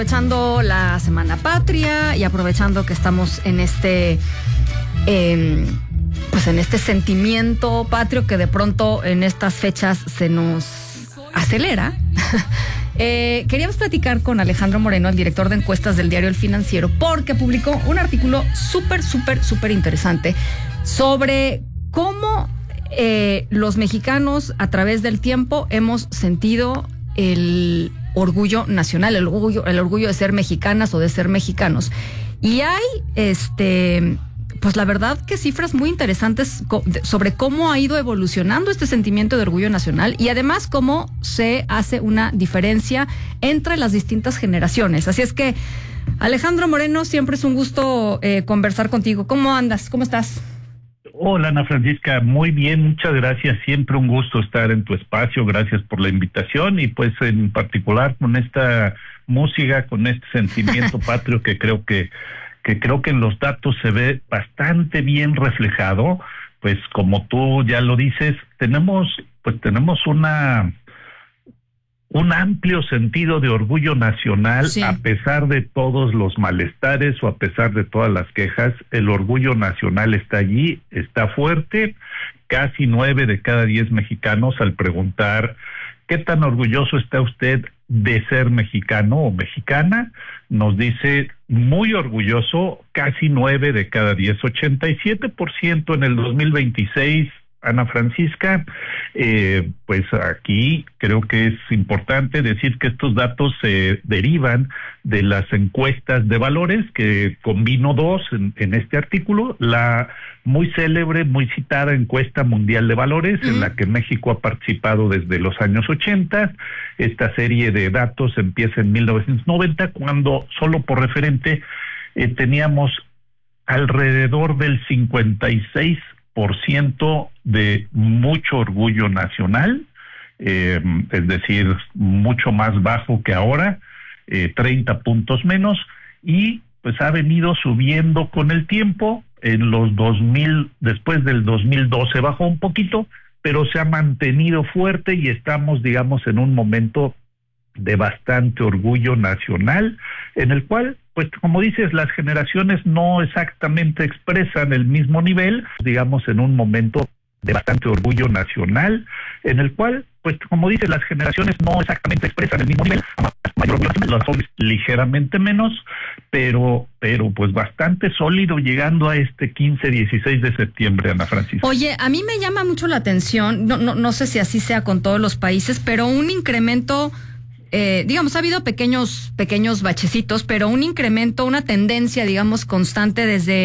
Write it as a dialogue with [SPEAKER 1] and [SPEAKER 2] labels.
[SPEAKER 1] aprovechando la Semana Patria y aprovechando que estamos en pues en este sentimiento patrio que de pronto en estas fechas se nos acelera. Queríamos platicar con Alejandro Moreno, el director de encuestas del diario El Financiero, porque publicó un artículo súper interesante sobre cómo los mexicanos a través del tiempo hemos sentido el orgullo nacional, el orgullo de ser mexicanas o de ser mexicanos. Y hay pues la verdad que cifras muy interesantes sobre cómo ha ido evolucionando este sentimiento de orgullo nacional y además cómo se hace una diferencia entre las distintas generaciones. Así es que, Alejandro Moreno, siempre es un gusto conversar contigo. ¿Cómo andas? ¿Cómo estás?
[SPEAKER 2] Hola, Ana Francisca, muy bien, muchas gracias. Siempre un gusto estar en tu espacio. Gracias por la invitación y pues en particular con esta música, con este sentimiento patrio que creo que en los datos se ve bastante bien reflejado. Pues como tú ya lo dices, tenemos un amplio sentido de orgullo nacional, sí. A pesar de todos los malestares o a pesar de todas las quejas, el orgullo nacional está allí, está fuerte. Casi 9 de cada 10 mexicanos, al preguntar ¿qué tan orgulloso está usted de ser mexicano o mexicana?, nos dice muy orgulloso, casi 9 de cada 10, 87% en el 2026, Ana Francisca. Pues aquí creo que es importante decir que estos datos se derivan de las encuestas de valores, que combino dos en este artículo: la muy célebre, muy citada encuesta mundial de valores, en la que México ha participado desde los años 80. Esta serie de datos empieza en 1990, cuando, solo por referente, teníamos alrededor del 56% de mucho orgullo nacional, es decir, mucho más bajo que ahora, 30 puntos menos, y pues ha venido subiendo con el tiempo. En los 2000, después del 2012 bajó un poquito, pero se ha mantenido fuerte y estamos, digamos, en un momento de bastante orgullo nacional, en el cual, pues como dices, las generaciones no exactamente expresan el mismo nivel, digamos, en un momento de bastante orgullo nacional, en el cual, pues como dices, las generaciones no exactamente expresan el mismo nivel, mayor orgullo nacional, los jóvenes ligeramente menos, pero pues bastante sólido, llegando a este 15-16 de septiembre, Ana Francisca.
[SPEAKER 1] Oye, a mí me llama mucho la atención, no sé si así sea con todos los países, pero un incremento, digamos, ha habido pequeños bachecitos, pero un incremento, una tendencia, digamos, constante desde